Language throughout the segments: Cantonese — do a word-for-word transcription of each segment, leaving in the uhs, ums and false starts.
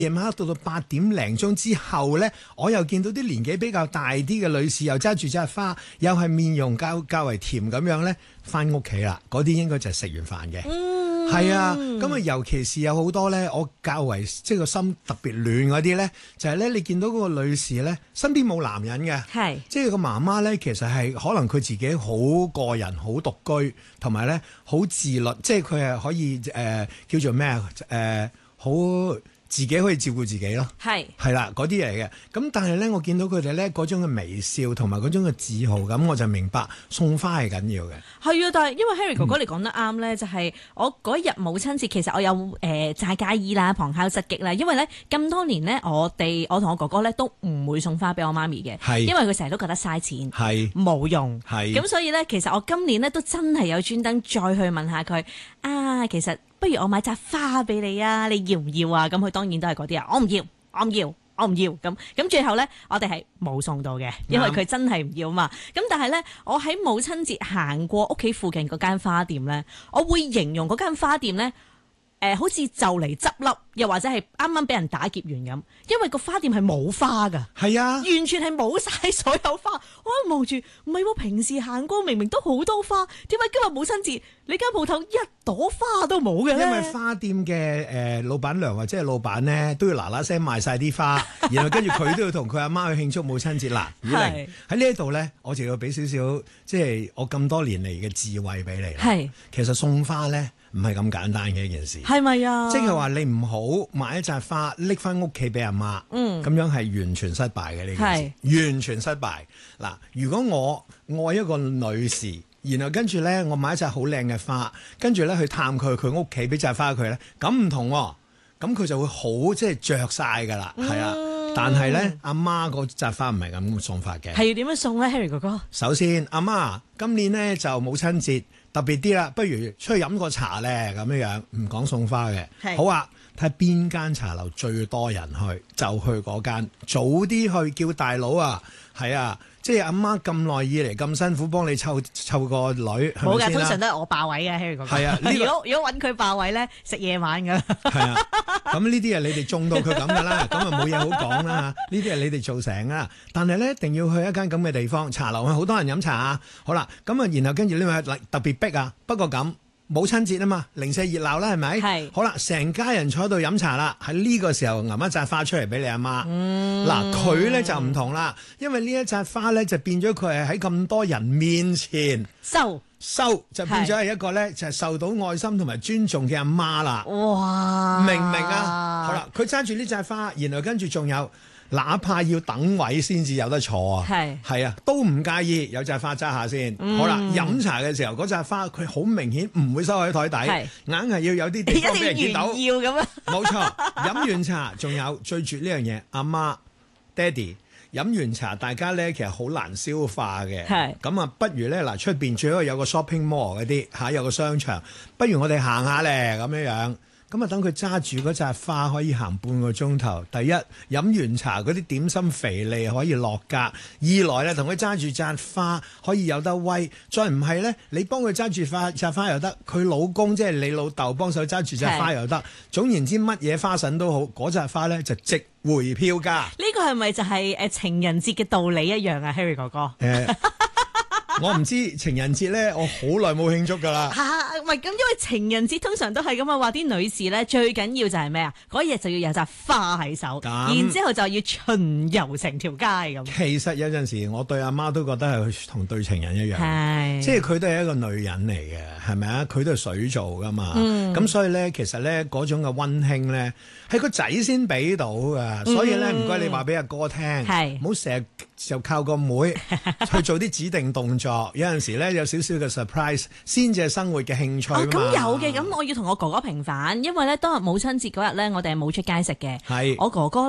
夜晚到到八點零鐘之後呢，我又見到啲年紀比較大啲嘅女士又揸住紮花，又係面容較較為甜咁樣呢，翻屋企啦。嗰啲應該就係食完飯嘅。嗯，係啊。咁啊，尤其是有好多呢，我較為即係個心特別暖嗰啲呢，就係、是、呢，你見到嗰個女士呢，身邊冇男人嘅，係即係個媽媽呢，其實係可能佢自己好個人、好獨居，同埋呢好自律，即係佢係可以誒、呃、叫做咩啊誒好。自己可以照顧自己咯，係係啦，嗰啲嚟嘅。咁但係咧，我見到佢哋咧嗰種嘅微笑同埋嗰種嘅自豪感，我就明白送花係緊要嘅。係啊，但係因為 Harry 哥哥你講得啱咧，嗯、就係我嗰日母親節，其實我有誒齋介意啦、旁敲側擊啦。因為咧咁多年咧，我哋我同我哥哥咧都唔會送花俾我媽咪嘅，係因為佢成日都覺得嘥錢，係冇用，係咁所以咧，其實我今年咧都真係有專登再去問下佢啊，其實。不如我買紮花俾你啊！你要唔要啊？咁佢當然都係嗰啲啊！我唔要，我唔要，我唔要咁咁。最後咧，我哋係冇送到嘅，因為佢真係唔要嘛。咁但係咧，我喺母親節行過屋企附近嗰間花店咧，我會形容嗰間花店咧。誒、呃，好似就嚟執笠，又或者係啱啱俾人打劫完咁，因為個花店係冇花噶，係啊，完全係冇晒所有花。我一望住，唔係喎，平時行過明明都好多花，點解今日母親節你間鋪頭一朵花都冇嘅咧？因為花店嘅誒、呃、老闆娘或者係老闆咧，都要嗱嗱聲賣晒啲花，然後跟住佢都要同佢阿媽去慶祝母親節啦。以玲喺呢一度咧，我就要俾少少，即係我咁多年嚟嘅智慧俾你。係，其實送花咧。唔係咁簡單嘅一件事，係咪啊？即係話你唔好買一紮花拎翻屋企俾阿媽，嗯，咁樣係完全失敗嘅呢件事，完全失敗。嗱，如果我愛一個女士，然後跟住咧我買一紮好靚嘅花，跟住咧去探佢佢屋企俾紮花佢咧，咁唔同喎，咁佢就會好即係着晒㗎啦，係啊、嗯。但係咧阿媽嗰紮花唔係咁送法嘅，係要點樣送咧 Harry 哥哥？首先阿媽今年咧就母親節。特別啲啦，不如出去飲個茶咧，咁樣樣唔講送花嘅。好啊，睇下邊間茶樓最多人去，就去嗰間。早啲去叫大佬啊，係啊，即係阿媽咁耐以嚟咁辛苦幫你湊湊個女，冇㗎，通常都係我霸位嘅 Harry 哥哥。係啊，這個、如果如果揾佢霸位咧，食夜晚㗎。係啊，咁呢啲係你哋種到佢咁㗎啦，咁啊冇嘢好講啦。呢啲係你哋做成啊，但係咧一定要去一間咁嘅地方，茶樓係好多人飲茶啊。好啦，咁啊，然後跟住呢個特別逼啊，不過咁。母親節啊嘛，零舍熱鬧啦，係咪？係。好啦，成家人坐喺度飲茶啦，喺呢個時候揞一紮花出嚟俾你阿媽。嗯。嗱，佢咧就唔同啦，因為呢一紮花咧就變咗佢係喺咁多人面前收收，就變咗係一個咧就係受到愛心同埋尊重嘅阿媽啦。哇！明唔明啊？好啦，佢揸住呢紮花，然後跟住仲有。哪怕要等位先至有得坐啊，係係啊，都唔介意有紮花揸下先。嗯、好啦，飲茶嘅時候嗰紮花佢好明顯唔會收喺台底，硬係要有啲地方俾人見到。要咁啊！冇錯，飲完茶仲有最絕呢樣嘢，阿媽、爹哋飲完茶，大家咧其實好難消化嘅。係咁啊，不如咧嗱，出邊最好有個 shopping mall 嗰啲嚇，有個商場，不如我哋行下咧咁樣樣。咁啊，等佢揸住嗰扎花可以行半個鐘頭。第一，飲完茶嗰啲點心肥膩可以落格；二來咧，同佢揸住扎花可以有得威。再唔係咧，你幫佢揸住花扎花又得，佢老公即係你老豆幫手揸住扎花又得。總言之，乜嘢花神都好，嗰扎花咧就值回票價。呢個係咪就係誒情人節嘅道理一樣啊 ，Harry 哥哥？呃我唔知情人節咧，我好耐冇慶祝噶啦。嚇、啊，唔係咁，因為情人節通常都係咁啊，話啲女士咧最緊要就係咩啊？嗰日就要有紮花喺手，然之後就要巡遊成條街咁。其實有陣時，我對阿媽都覺得係同對情人一樣，係即係佢都係一個女人嚟嘅，係咪啊？佢都係水做噶嘛，咁、嗯、所以咧，其實咧嗰種嘅溫馨咧，係個仔先俾到噶，所以咧唔該你話俾阿哥聽，唔好成日就靠個妹去做啲指定動作。有陣時咧有少少嘅 surprise 先至係生活嘅興趣嘛。咁、哦、有嘅，咁我要同我哥哥平反，因為咧當日母親節嗰日咧，我哋係冇出街食嘅。係我哥哥咧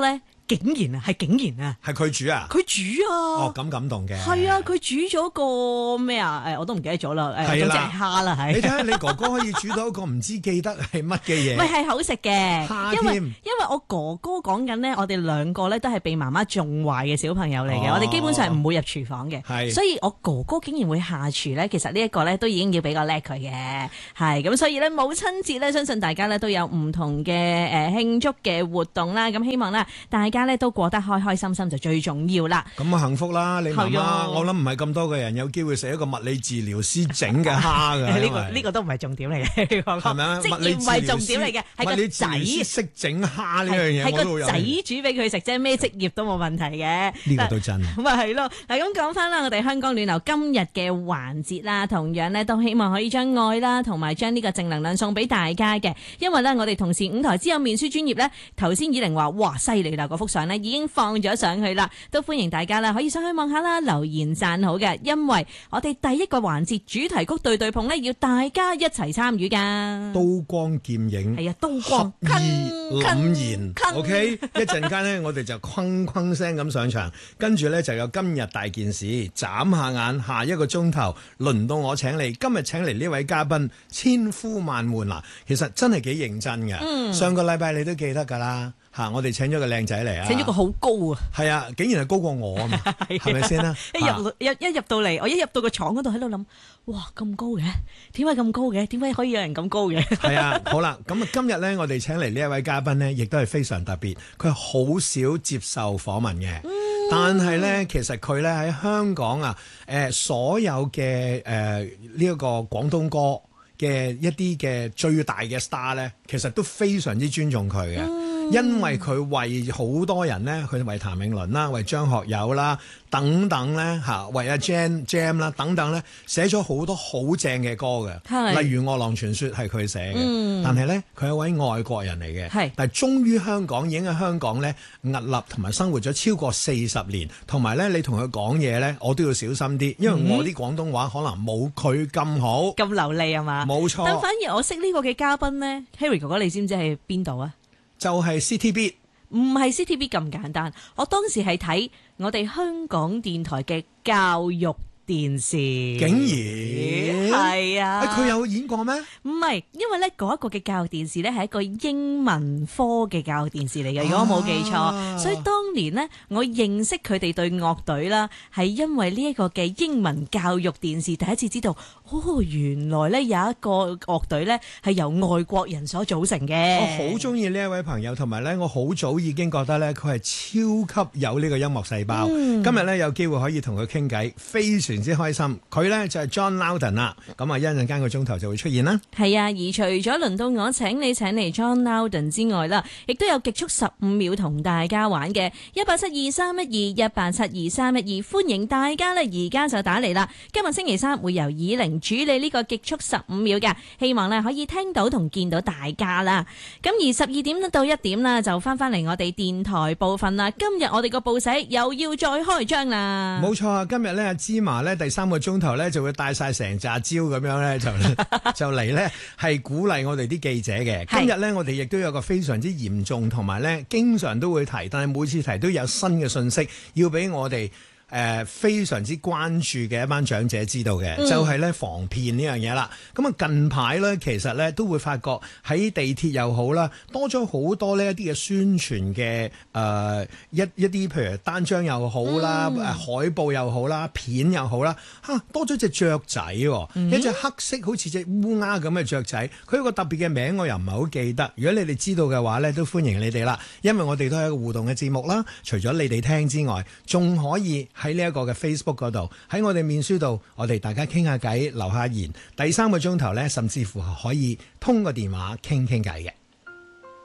竟然啊，係竟然啊， 係佢煮啊？ 佢煮啊！ 哦，咁感動嘅。 係啊，佢煮咗個咩啊？誒，我都唔記得咗啦。誒，總之係蝦啦，係。 你睇下你哥哥可以煮到一個唔知記得係乜嘅嘢。 喂，係好食嘅， 蝦因為添。 因為我哥哥講緊咧，我哋兩個咧都係被媽媽縱壞嘅小朋友嚟嘅， 哦、 我哋基本上唔會入廚房嘅。係。所以我哥哥竟然會下廚咧，其實呢一個咧都已經要比較叻佢嘅。係咁，所以咧母親節咧，相信大家咧都有唔同嘅誒慶祝嘅活動啦。咁希望咧大家咧都過得開開心心就最重要啦。 咁啊幸福啦！你媽媽， 啊、 我諗唔係咁多個人有機會食一個物理治療師整嘅蝦㗎。 呢個呢個都唔係重點嚟嘅，係咪啊？ 職業唔係重點嚟嘅，係個仔識整蝦呢樣嘢， 係個仔煮俾佢食啫，咩職業都冇問題嘅。 呢個都真。 咁啊係咯，嗱咁講翻啦，我哋香港暖流今日嘅環節啦，同樣咧都希望可以將愛啦，同埋將呢個正能量送俾大家嘅。因為咧，我哋同時五台之友面書專頁咧，頭先以玲話，哇犀利啦，嗰幅相咧已經放咗上去啦，都歡迎大家啦，可以上去望下啦，留言讚好嘅。因為我哋第一個環節主題曲對對碰咧，要大家一齊參與噶。 刀光劍影係啊，刀光刻意凜然 ，OK， 一陣間咧我哋就哐哐聲咁上場，跟住咧就有今日大件事，眨下眼下一個鐘頭輪到我請你。今日請嚟呢位嘉賓千呼萬喚啦，其實真係幾認真嘅。嗯、上個禮拜你都記得㗎啦。吓、啊！我哋請咗個靚仔嚟啊！ 請咗個好高啊！ 係啊，竟然係高過我啊嘛，係咪先啦？ 一入一一入到嚟，我一入到個廠嗰度喺度諗，哇咁高嘅，點解咁高嘅？點解可以有人咁高嘅？係啊，好啦，咁啊今日咧，我哋請嚟呢一位嘉賓咧，亦都係非常特別，佢好少接受訪問嘅，嗯、但係咧，其實佢咧喺香港啊，誒、呃、所有嘅誒呢一個廣東歌嘅一啲嘅最大嘅 star 咧，其實都非常之尊重佢嘅。嗯因為佢為好多人咧，佢為譚詠麟啦，為張學友啦等等咧嚇，為阿 Jam Jam 啦等等咧，寫咗好多好正嘅歌嘅，例如《餓狼傳說》係佢寫嘅，嗯、但係咧佢係一位外國人嚟嘅，是但係終於香港已經喺香港咧屹立同埋生活咗超過四十年，同埋咧你同佢講嘢咧，我都要小心啲，因為我啲廣東話可能冇佢咁好，咁、 嗯、流利啊嘛， 冇錯。 但反而我識呢個嘅嘉賓咧，Harry 哥哥，你知唔知係邊度啊？ 就係 C T B， 唔係 C T B 咁簡單。我當時係睇我哋香港電台嘅教育電視， 竟然係啊！ 佢有演過咩？ 唔係，因為咧嗰一個嘅教育電視咧係一個英文科嘅教育電視嚟嘅，如果我冇記錯。啊、所以當年呢，我認識佢哋隊樂隊啦，係因為呢一個嘅英文教育電視，第一次知道哦，原來咧有一個樂隊咧係由外國人所組成嘅。 我好中意呢一位朋友，同埋咧我好早已經覺得咧佢係超級有呢個音樂細胞。嗯、今日咧有機會可以同佢傾偈，非常之開心。佢咧就係 John Loudon 啦，咁啊一陣間個鐘頭就會出現啦。 係啊，而除咗輪到我請你請嚟 John Loudon 之外啦，亦都有極速十五秒同大家玩嘅一八七二三一二一八七二三一二，歡迎大家咧而家就打嚟啦。今日星期三會由以玲主理呢個極速十五秒嘅，希望咧可以聽到同見到大家啦。咁而十二點到一點啦，就翻翻嚟我哋電台部分啦。今日我哋個報社又要再開張啦。 冇錯啊，今日咧阿芝麻咧第三個鐘頭咧就會帶晒成扎招咁樣咧就就嚟咧係鼓勵我哋啲記者嘅。今日咧我哋亦都有個非常之嚴重同埋咧經常都會提，但係每次提都有新嘅信息要俾我哋。誒、呃、非常之關注嘅一班長者知道嘅，嗯、就係咧防騙呢樣嘢啦。咁啊近排咧，其實咧都會發覺喺地鐵又好啦，多咗好多呢一啲嘅宣傳嘅誒、呃、一一啲譬如單張又好啦，嗯、海報又好啦，片又好啦，嚇多咗隻雀仔喎，嗯、一隻黑色好似隻烏鴉咁嘅雀仔。佢有個特別嘅名我又唔係好記得。如果你哋知道嘅話咧，都歡迎你哋啦，因為我哋都係一個互動嘅節目啦。除咗你哋聽之外，仲可以喺呢一個嘅 Facebook 嗰度，喺我哋面書度，我哋大家傾下偈，留下言。第三個鐘頭咧，甚至乎可以通過電話傾傾偈嘅。